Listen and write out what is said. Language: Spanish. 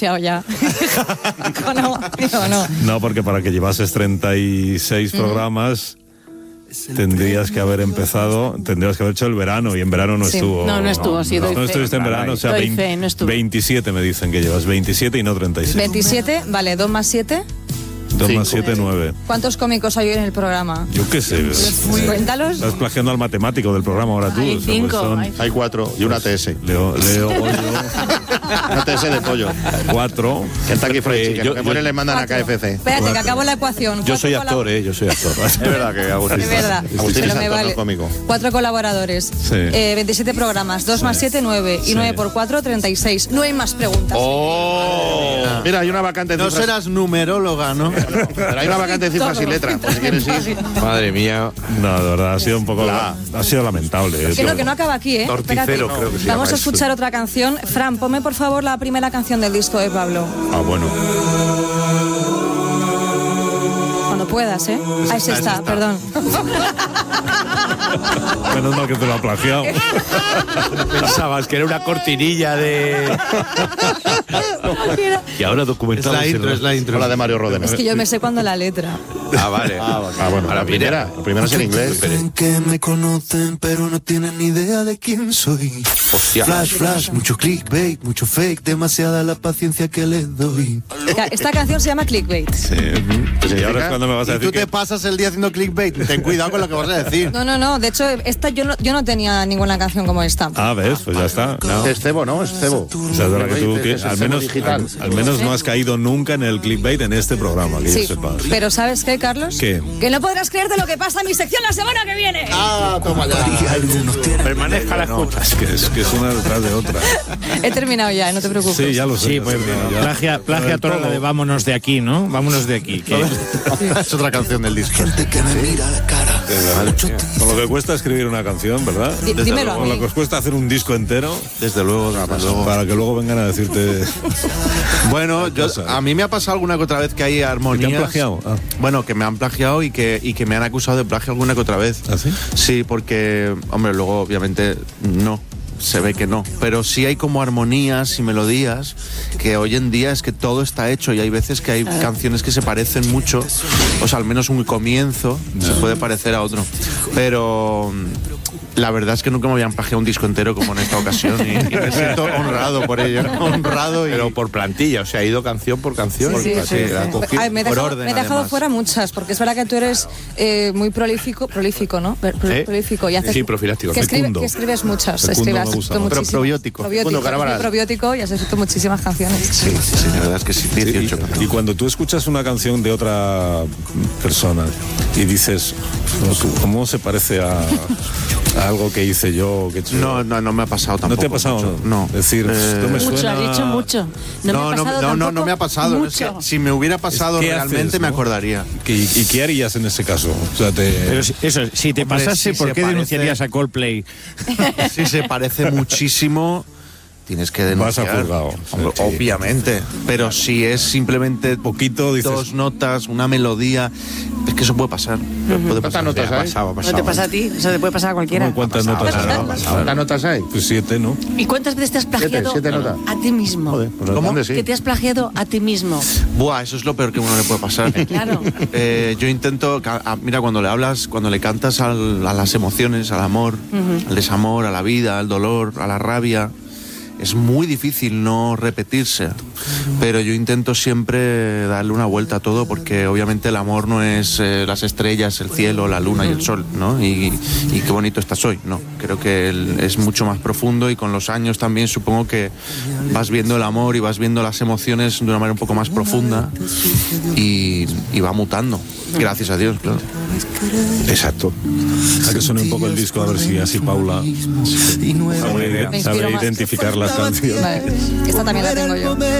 demasiado ya. No. No, porque para que llevases 36 programas tendrías que haber hecho el verano, y en verano no estuvo. No estuvo, sí, doy no fe. estuviste en verano, o sea, Doy fe, no estuvo. 27 me dicen que llevas, 27 y no 36. 27, vale, 2 más 7. 2 más 7, 9. ¿Cuántos cómicos hay hoy en el programa? Yo qué sé. Cuéntalos. Estás plagiando al matemático del programa ahora tú. Hay 5. Hay 4 y una TS. Leo Una TS de pollo. 4. Kentucky Fried Chicken. Lo que mueren le mandan a KFC. Espérate, que acabo la ecuación. Yo soy actor, yo soy actor. Es verdad que Agustín. Es verdad. Agustín Pero es me actor, vale. no cómico. 4 colaboradores. Sí. 27 programas. 2 más 7, 9. Y 9 por 4, 36. No hay más preguntas. ¡Oh! Mira, hay una vacante de No cifras. serás numeróloga, ¿no? Pero hay una vacante de cifras y letras, por si quieres ir. Madre mía. No, de verdad, ha sido un poco. Ha sido lamentable. Que no acaba aquí, ¿eh? Torticero, Espérate. creo que se Vamos llama a escuchar otra canción. Fran, ponme por favor la primera canción del disco de Pablo. Ah, bueno. Cuando puedas, ¿eh? Ahí se está, perdón. Menos mal que te lo ha plagiado. Pensabas que era una cortinilla de... Y ahora documentado. Es la intro. O la de Mario Rodena. Es que yo me sé cuando la letra. Ah, vale. Bueno, la primera es en inglés. Creen que me conocen, pero no tienen ni idea de quién soy. Hostia. Flash, mucho clickbait, mucho fake, demasiada la paciencia que les doy. Esta canción se llama Clickbait. Sí. Y ahora es cuando me vas a Y decir tú te pasas el día haciendo clickbait. Ten cuidado con lo que vas a decir. No. De hecho, esta yo no tenía ninguna canción como esta. Ah, ¿ves? Pues ya está. No. Es cebo, ¿no? Es cebo. O sea, es verdad que tú que Es al cebo menos, digital. al menos no has caído nunca en el clickbait en este programa, que Sí, yo sepa. pero ¿sabes qué, Carlos? ¿Qué? Que no podrás creerte lo que pasa en mi sección la semana que viene. Ah, toma ya. Permanezca la escucha. Es que es una detrás de otra. He terminado ya, no te preocupes. Sí, ya lo sé. Sí, pues ya. plagia toda la de vámonos de aquí, ¿no? Vámonos de aquí. Que... Es otra canción del disco. Gente que me mira a la cara. Con lo que cuesta escribir una canción, ¿verdad? Dímelo a Con lo mí. que os cuesta hacer un disco entero, Desde luego. para que luego vengan a decirte. Bueno, a mí me ha pasado alguna que otra vez que hay armonías. ¿Que te han plagiado? Ah. Bueno, que me han plagiado y que me han acusado de plagio alguna que otra vez. ¿Ah, sí? Sí, porque, hombre, luego obviamente no. Se ve que no, pero sí hay como armonías y melodías que hoy en día es que todo está hecho y hay veces que hay canciones que se parecen mucho, o sea, al menos un comienzo se puede parecer a otro, pero la verdad es que nunca me habían plagiado un disco entero como en esta ocasión y me siento honrado por ello, honrado y... Pero por plantilla, o sea, ha ido canción por canción. Sí. La ha cogido Ay, me he por dejado, orden, me he dejado además. fuera muchas, porque es verdad que tú eres muy prolífico, ¿no? Prolífico. Y haces, Sí, profiláctico. Fecundo. que escribes muchas. Fecundo Has me gusta escrito más. muchísimas. Probiótico. Fecundo Carabaral. Muy probiótico y has escrito muchísimas canciones. Sí, la verdad es que sí, 18 Y cuando tú escuchas una canción de otra persona y dices, ¿cómo se parece a algo que hice yo? Que he hecho yo? No me ha pasado tampoco. ¿No te ha pasado? mucho. No. Es decir, esto me Mucho, suena... has dicho mucho. No me ha pasado. Es que si me hubiera pasado ¿Qué realmente haces, me no? acordaría. ¿Y qué harías en ese caso? O sea, Pero si te Hombre, pasase, si ¿por se qué parece- denunciarías a Coldplay? Si se parece muchísimo, tienes que denunciar. Vas a juzgado. Hombre, Sí. Obviamente. Pero si es simplemente Poquito, dices... dos notas, una melodía, es que eso puede pasar. Puede pasar. ¿Cuántas notas hay? No te pasa a ti, eso te puede pasar a cualquiera. ¿Cuántas notas hay? ¿Cuántas notas hay? Pues 7, ¿no? ¿Y cuántas veces te has plagiado Siete notas. a ti mismo? Joder, pues ¿Cómo? ¿dónde sí? Que te has plagiado a ti mismo. Buah, eso es lo peor que a uno le puede pasar. Claro. Yo intento, mira, cuando le hablas, cuando le cantas a las emociones, al amor, al desamor, a la vida, al dolor, a la rabia, es muy difícil no repetirse, pero yo intento siempre darle una vuelta a todo porque obviamente el amor no es las estrellas, el cielo, la luna y el sol, ¿no? Y qué bonito estás hoy, ¿no? Creo que es mucho más profundo y con los años también supongo que vas viendo el amor y vas viendo las emociones de una manera un poco más profunda y va mutando, gracias a Dios, claro. Exacto. A que suene un poco el disco, a ver si así Paula Y no era sabe Me inspiro más. identificar las canciones. Vale, esta también la tengo yo.